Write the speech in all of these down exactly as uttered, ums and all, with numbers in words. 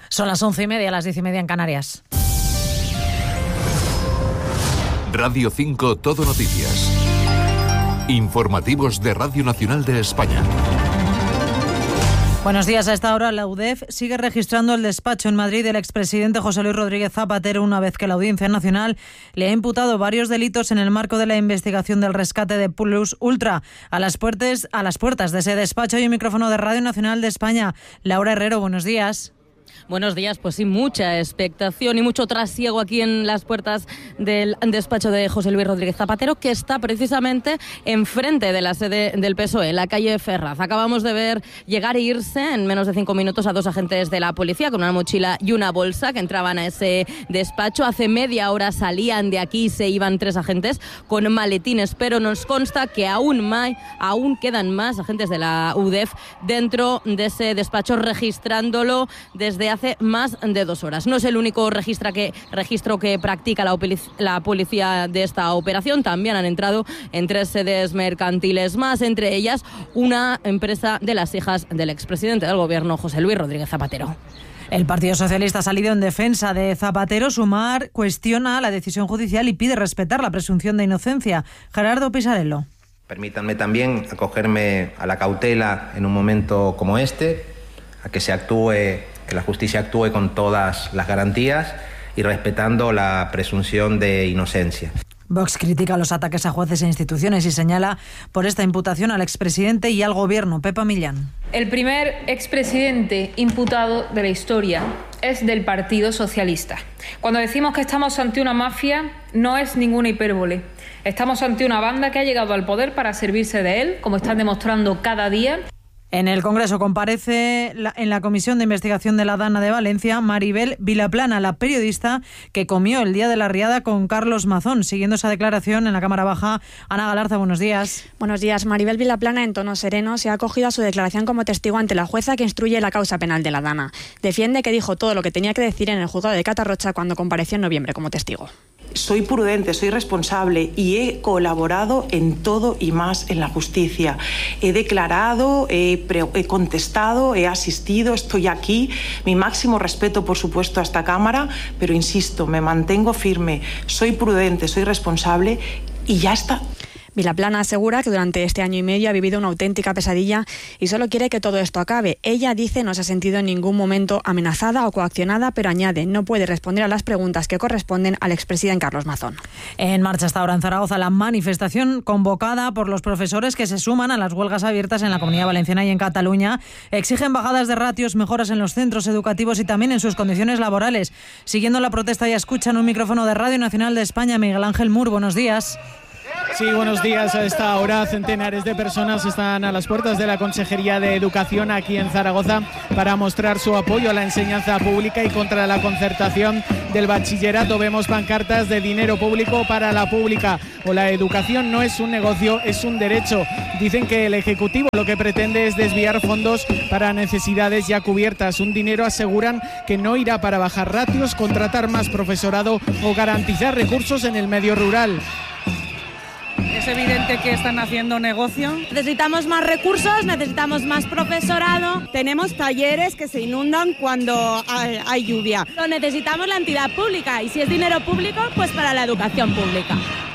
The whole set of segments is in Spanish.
Son las once y media, las diez y media en Canarias. Radio cinco Todo Noticias. Informativos de Radio Nacional de España. Buenos días. A esta hora la U D E F sigue registrando el despacho en Madrid del expresidente José Luis Rodríguez Zapatero, una vez que la Audiencia Nacional le ha imputado varios delitos en el marco de la investigación del rescate de Plus Ultra. A las puertas, a las puertas de ese despacho hay un micrófono de Radio Nacional de España. Laura Herrero, buenos días. Buenos días, pues sí, mucha expectación y mucho trasiego aquí en las puertas del despacho de José Luis Rodríguez Zapatero, que está precisamente enfrente de la sede del P S O E, en la calle Ferraz. Acabamos de ver llegar e irse en menos de cinco minutos a dos agentes de la policía con una mochila y una bolsa que entraban a ese despacho. Hace media hora salían de aquí y se iban tres agentes con maletines, pero nos consta que aún, más, aún quedan más agentes de la U D E F dentro de ese despacho registrándolo desde hace hace más de dos horas. No es el único registro que, registro que practica la, la policía de esta operación. También han entrado en tres sedes mercantiles más, entre ellas una empresa de las hijas del expresidente del gobierno, José Luis Rodríguez Zapatero. El Partido Socialista ha salido en defensa de Zapatero. Sumar cuestiona la decisión judicial y pide respetar la presunción de inocencia. Gerardo Pisarello. Permítanme también acogerme a la cautela en un momento como este, a que se actúe, que la justicia actúe con todas las garantías y respetando la presunción de inocencia. Vox critica los ataques a jueces e instituciones y señala por esta imputación al expresidente y al gobierno. Pepa Millán. El primer expresidente imputado de la historia es del Partido Socialista. Cuando decimos que estamos ante una mafia, no es ninguna hipérbole. Estamos ante una banda que ha llegado al poder para servirse de él, como están demostrando cada día. En el Congreso comparece la, en la Comisión de Investigación de la Dana de Valencia Maribel Vilaplana, la periodista que comió el día de la riada con Carlos Mazón. Siguiendo esa declaración en la Cámara Baja, Ana Galarza, buenos días. Buenos días. Maribel Vilaplana, en tono sereno, se ha acogido a su declaración como testigo ante la jueza que instruye la causa penal de la Dana. Defiende que dijo todo lo que tenía que decir en el juzgado de Catarrocha cuando compareció en noviembre como testigo. Soy prudente, soy responsable y he colaborado en todo y más en la justicia. He declarado, he, pre- he contestado, he asistido, estoy aquí. Mi máximo respeto, por supuesto, a esta Cámara, pero insisto, me mantengo firme, soy prudente, soy responsable y ya está. Vilaplana asegura que durante este año y medio ha vivido una auténtica pesadilla y solo quiere que todo esto acabe. Ella dice no se ha sentido en ningún momento amenazada o coaccionada, pero añade no puede responder a las preguntas que corresponden al expresidente Carlos Mazón. En marcha hasta ahora en Zaragoza la manifestación convocada por los profesores que se suman a las huelgas abiertas en la Comunidad Valenciana y en Cataluña. Exigen bajadas de ratios, mejoras en los centros educativos y también en sus condiciones laborales. Siguiendo la protesta ya escuchan un micrófono de Radio Nacional de España. Miguel Ángel Mur, buenos días. Sí, buenos días. A esta hora centenares de personas están a las puertas de la Consejería de Educación aquí en Zaragoza para mostrar su apoyo a la enseñanza pública y contra la concertación del bachillerato. Vemos pancartas de dinero público para la pública o la educación no es un negocio, es un derecho. Dicen que el Ejecutivo lo que pretende es desviar fondos para necesidades ya cubiertas. Un dinero, aseguran, que no irá para bajar ratios, contratar más profesorado o garantizar recursos en el medio rural. Es evidente que están haciendo negocio. Necesitamos más recursos, necesitamos más profesorado. Tenemos talleres que se inundan cuando hay, hay lluvia. Lo necesitamos la entidad pública y si es dinero público, pues para la educación pública.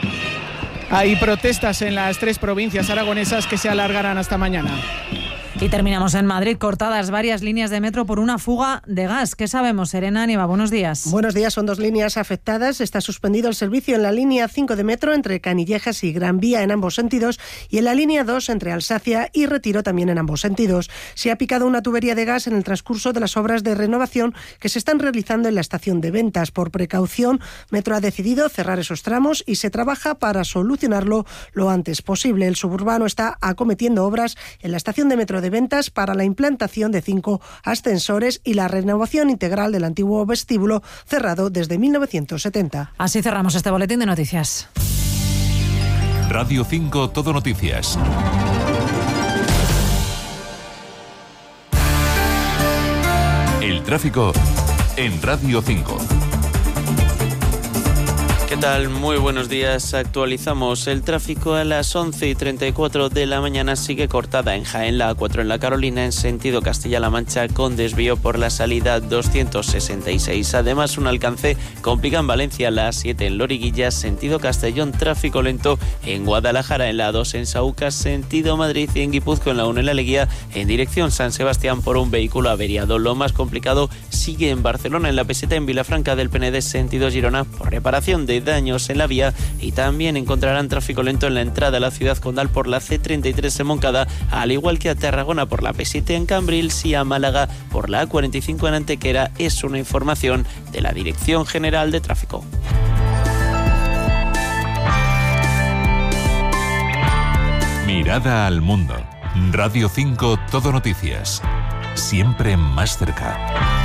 Hay protestas en las tres provincias aragonesas que se alargarán hasta mañana. Y terminamos en Madrid, cortadas varias líneas de metro por una fuga de gas. ¿Qué sabemos? Serena Nieva, buenos días. Buenos días, son dos líneas afectadas. Está suspendido el servicio en la línea cinco de metro entre Canillejas y Gran Vía en ambos sentidos y en la línea dos entre Alsacia y Retiro también en ambos sentidos. Se ha picado una tubería de gas en el transcurso de las obras de renovación que se están realizando en la estación de Ventas. Por precaución, Metro ha decidido cerrar esos tramos y se trabaja para solucionarlo lo antes posible. El suburbano está acometiendo obras en la estación de Metro de Ventas para la implantación de cinco ascensores y la renovación integral del antiguo vestíbulo cerrado desde mil novecientos setenta. Así cerramos este boletín de noticias. Radio cinco Todo Noticias. El tráfico en Radio cinco. ¿Qué tal? Muy buenos días. Actualizamos el tráfico a las once y treinta y cuatro de la mañana. Sigue cortada en Jaén, la A cuatro en La Carolina, en sentido Castilla-La Mancha, con desvío por la salida doscientos sesenta y seis. Además, un alcance complica en Valencia, la A siete en Loriguilla, sentido Castellón. Tráfico lento en Guadalajara, en la A dos en Saúcas, sentido Madrid, y en Guipúzcoa, en la uno en La Leguía, en dirección San Sebastián, por un vehículo averiado. Lo más complicado sigue en Barcelona, en la P siete en Vilafranca del Penedès, sentido Girona, por reparación de daños en la vía, y también encontrarán tráfico lento en la entrada a la ciudad condal por la C treinta y tres en Moncada, al igual que a Tarragona por la P siete en Cambrils y a Málaga por la A cuarenta y cinco en Antequera. Es una información de la Dirección General de Tráfico. Mirada al mundo. Radio cinco Todo Noticias. Siempre más cerca.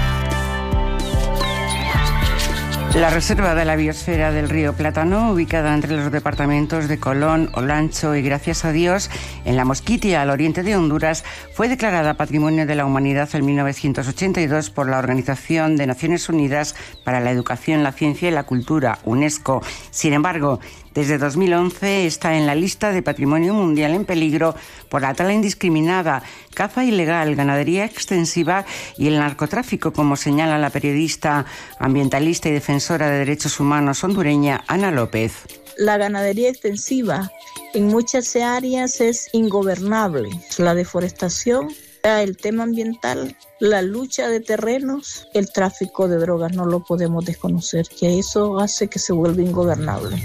La reserva de la biosfera del río Plátano, ubicada entre los departamentos de Colón, Olancho y Gracias a Dios, en la Mosquitia, al oriente de Honduras, fue declarada Patrimonio de la Humanidad en mil novecientos ochenta y dos por la Organización de Naciones Unidas para la Educación, la Ciencia y la Cultura, UNESCO. Sin embargo, desde dos mil once está en la lista de Patrimonio Mundial en peligro por la tala indiscriminada, caza ilegal, ganadería extensiva y el narcotráfico, como señala la periodista ambientalista y defensora de derechos humanos hondureña Ana López. La ganadería extensiva en muchas áreas es ingobernable. La deforestación, el tema ambiental, la lucha de terrenos, el tráfico de drogas, no lo podemos desconocer, que eso hace que se vuelva ingobernable.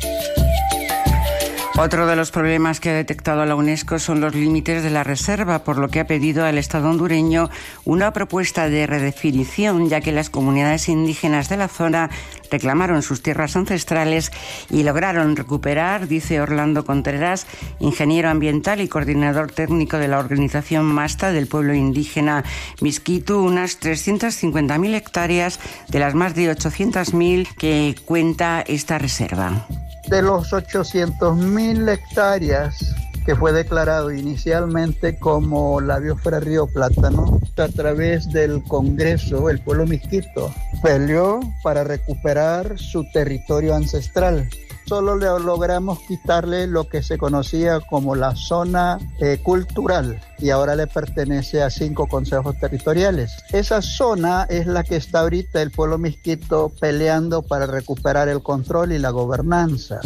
Otro de los problemas que ha detectado la UNESCO son los límites de la reserva, por lo que ha pedido al Estado hondureño una propuesta de redefinición, ya que las comunidades indígenas de la zona reclamaron sus tierras ancestrales y lograron recuperar, dice Orlando Contreras, ingeniero ambiental y coordinador técnico de la organización MASTA del pueblo indígena Miskitu, unas trescientas cincuenta mil hectáreas de las más de ochocientas mil que cuenta esta reserva. De los ochocientas mil hectáreas que fue declarado inicialmente como la biosfera Río Plátano, a través del Congreso, el pueblo Miskito peleó para recuperar su territorio ancestral. Solo le logramos quitarle lo que se conocía como la zona eh, cultural, y ahora le pertenece a cinco consejos territoriales. Esa zona es la que está ahorita el pueblo Miskito peleando para recuperar el control y la gobernanza.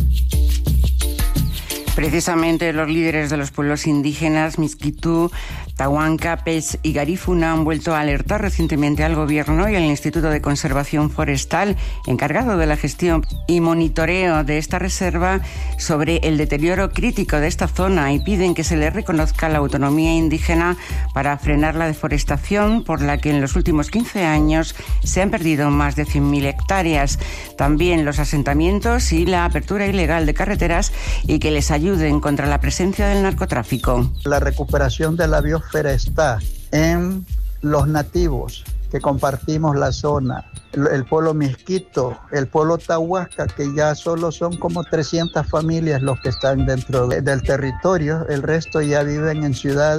Precisamente los líderes de los pueblos indígenas Miskitú, Tahuanca, Pech y Garifuna han vuelto a alertar recientemente al Gobierno y al Instituto de Conservación Forestal, encargado de la gestión y monitoreo de esta reserva, sobre el deterioro crítico de esta zona, y piden que se le reconozca la autonomía indígena para frenar la deforestación, por la que en los últimos quince años se han perdido más de cien mil hectáreas. También los asentamientos y la apertura ilegal de carreteras, y que les ayuden contra la presencia del narcotráfico. La recuperación de la biosfera está en los nativos que compartimos la zona, el pueblo Miskito, el pueblo Tahuasca, que ya solo son como trescientas familias los que están dentro de, del territorio, el resto ya viven en ciudades.